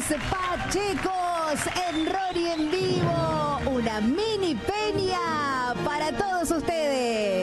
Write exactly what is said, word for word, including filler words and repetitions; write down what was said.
Pachecos en Rory en vivo, una mini peña para todos ustedes.